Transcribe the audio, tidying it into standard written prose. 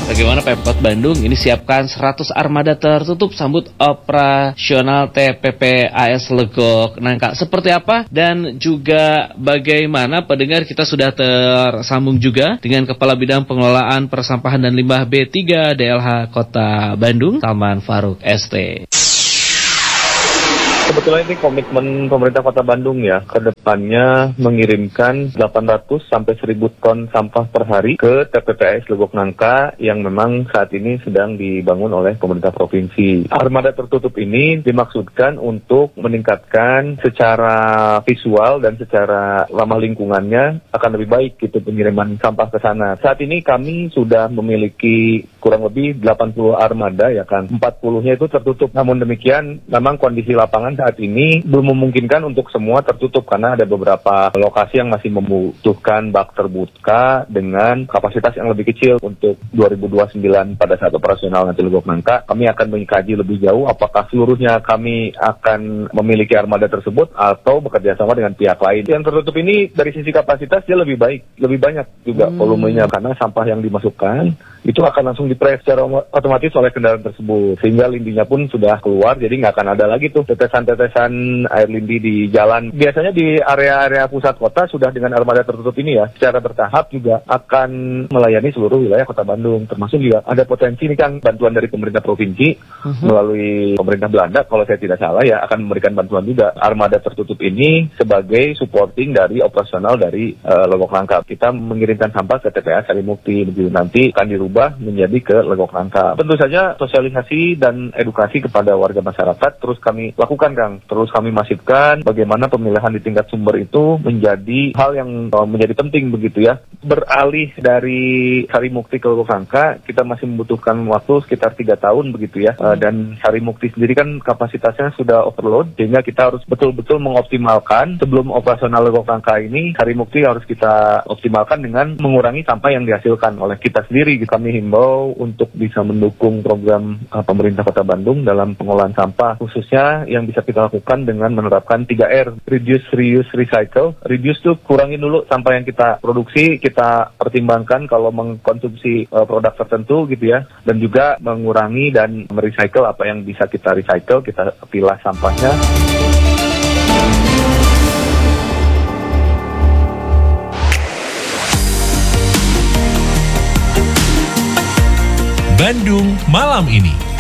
Bagaimana Pemkot Bandung ini siapkan 100 armada tertutup sambut operasional TPPAS Legok Nangka. Seperti apa dan juga bagaimana pendengar, kita sudah tersambung juga dengan Kepala Bidang Pengelolaan Persampahan dan Limbah B3 DLH Kota Bandung, Salman Faruk ST. Kebetulan ini komitmen pemerintah Kota Bandung ya, ke depannya mengirimkan 800 sampai 1000 ton sampah per hari ke TPPAS Legok Nangka yang memang saat ini sedang dibangun oleh pemerintah provinsi. Armada tertutup ini dimaksudkan untuk meningkatkan secara visual dan secara ramah lingkungannya akan lebih baik gitu pengiriman sampah ke sana. Saat ini kami sudah memiliki kurang lebih 80 armada ya kan, 40-nya itu tertutup. Namun demikian memang kondisi lapangan saat ini belum memungkinkan untuk semua tertutup karena ada beberapa lokasi yang masih membutuhkan bak terbuka dengan kapasitas yang lebih kecil. Untuk 2029 pada saat operasional nanti Legok Nangka, kami akan mengkaji lebih jauh apakah seluruhnya kami akan memiliki armada tersebut atau bekerja sama dengan pihak lain. Yang tertutup ini dari sisi kapasitas dia lebih baik, lebih banyak juga volumenya karena sampah yang dimasukkan itu akan langsung dipres secara otomatis oleh kendaraan tersebut sehingga lindinya pun sudah keluar, jadi nggak akan ada lagi tuh tetesan air lindi di jalan. Biasanya di area-area pusat kota sudah dengan armada tertutup ini ya, secara bertahap juga akan melayani seluruh wilayah Kota Bandung, termasuk juga ada potensi ini kan bantuan dari pemerintah provinsi melalui pemerintah Belanda kalau saya tidak salah ya, akan memberikan bantuan juga. Armada tertutup ini sebagai supporting dari operasional dari Legok Nangka. Kita mengirimkan sampah ke TPA Sarimukti, begitu nanti akan dirubah menjadi ke Legok Nangka. Tentu saja sosialisasi dan edukasi kepada warga masyarakat terus kami lakukan, Kang. Terus kami masifkan bagaimana pemilihan di tingkat sumber itu menjadi hal yang menjadi penting begitu ya. Beralih dari Sarimukti ke Legok Nangka, kita masih membutuhkan waktu sekitar 3 tahun begitu ya. Dan Sarimukti sendiri kan kapasitasnya sudah overload, sehingga kita harus betul-betul mengoptimalkan sebelum operasional Legok Nangka ini. Sarimukti harus kita optimalkan dengan mengurangi sampah yang dihasilkan oleh kita sendiri. Kami himbau untuk bisa mendukung program pemerintah Kota Bandung dalam pengolahan sampah, khususnya yang bisa kita lakukan dengan menerapkan 3R, reduce, reuse, recycle. Reduce tuh kurangin dulu sampah yang kita produksi, kita pertimbangkan kalau mengkonsumsi produk tertentu gitu ya, dan juga mengurangi dan merecycle apa yang bisa kita recycle, kita pilah sampahnya. Bandung Malam Ini.